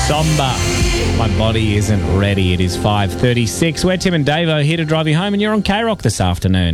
Somber. My body isn't ready. It is 5:36. We're Tim and Davo here to drive you home, and you're on K-Rock this afternoon.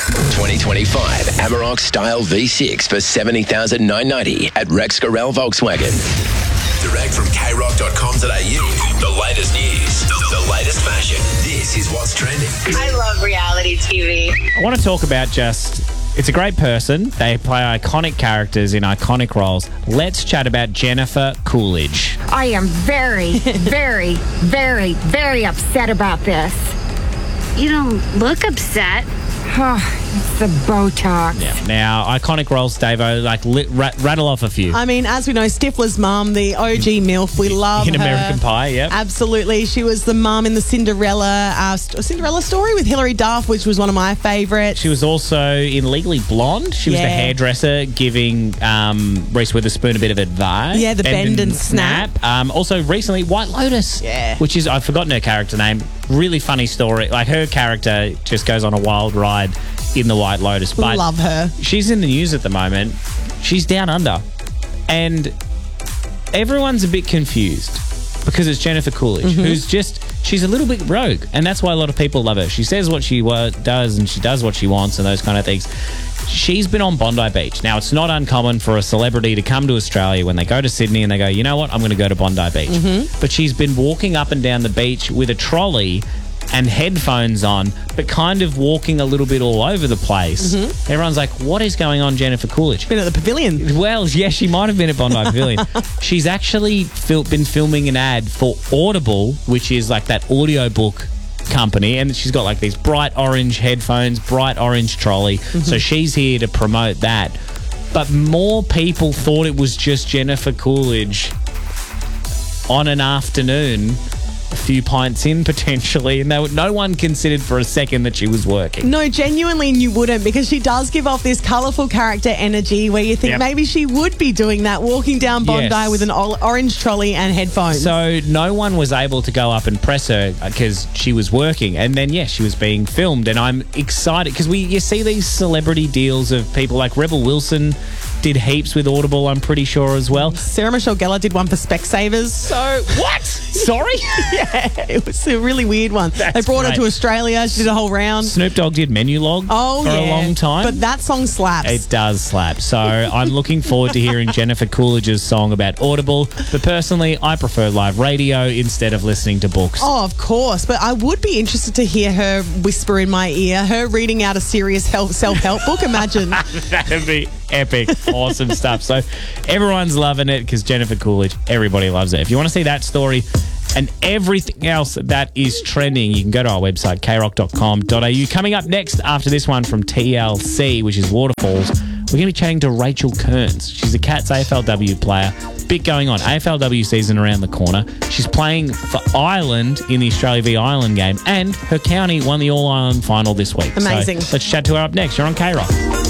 2025 Amarok Style V6 for $70,990 at Rex Gorell Volkswagen. Direct from krock.com.au. The latest news, the latest fashion. This is what's trending. I love reality TV. I want to talk about it's a great person. They play iconic characters in iconic roles. Let's chat about Jennifer Coolidge. I am very, very, very, very upset about this. You don't look upset. It's the Botox. Yeah. Now, iconic roles, Davo, rattle off a few. I mean, as we know, Stifler's mum, the OG MILF, we love in her. American Pie, yep. Absolutely. She was the mum in the Cinderella story with Hilary Duff, which was one of my favourites. She was also in Legally Blonde. She was the hairdresser giving Reese Witherspoon a bit of advice. Yeah, the bend and snap. Also, recently, White Lotus. Yeah. Which is, I've forgotten her character name. Really funny story. Like, her character just goes on a wild ride in the White Lotus. But love her. She's in the news at the moment. She's down under. And everyone's a bit confused because it's Jennifer Coolidge, who's she's a little bit rogue. And that's why a lot of people love her. She says what she does and she does what she wants and those kind of things. She's been on Bondi Beach. Now, it's not uncommon for a celebrity to come to Australia when they go to Sydney and they go, you know what, I'm going to go to Bondi Beach. But she's been walking up and down the beach with a trolley and headphones on, but kind of walking a little bit all over the place. Everyone's like, what is going on, Jennifer Coolidge? Been at the Pavilion. Well, yeah, she might have been at Bondi Pavilion. She's actually been filming an ad for Audible, which is like that audiobook company, and she's got like these bright orange headphones, bright orange trolley. So she's here to promote that. But more people thought it was just Jennifer Coolidge on an afternoon, a few pints in potentially, and no one considered for a second that she was working. No, genuinely, you wouldn't, because she does give off this colourful character energy where you think maybe she would be doing that, walking down Bondi with an orange trolley and headphones. So no one was able to go up and press her because she was working, and then she was being filmed, and I'm excited because you see these celebrity deals of people like Rebel Wilson did heaps with Audible, I'm pretty sure, as well. Sarah Michelle Gellar did one for Specsavers. So, what? Sorry? Yeah, it was a really weird one. They brought her to Australia. She did a whole round. Snoop Dogg did Menulog for a long time. But that song slaps. It does slap. So I'm looking forward to hearing Jennifer Coolidge's song about Audible. But personally, I prefer live radio instead of listening to books. Oh, of course. But I would be interested to hear her whisper in my ear, her reading out a serious self-help book. Imagine. That'd be epic. Awesome stuff. So everyone's loving it because Jennifer Coolidge, everybody loves it. If you want to see that story and everything else that is trending, you can go to our website, krock.com.au. Coming up next after this one from TLC, which is Waterfalls, we're going to be chatting to Rachel Kearns. She's a Cats AFLW player. Bit going on. AFLW season around the corner. She's playing for Ireland in the Australia v Ireland game, and her county won the All-Ireland final this week. Amazing. So let's chat to her up next. You're on K-Rock.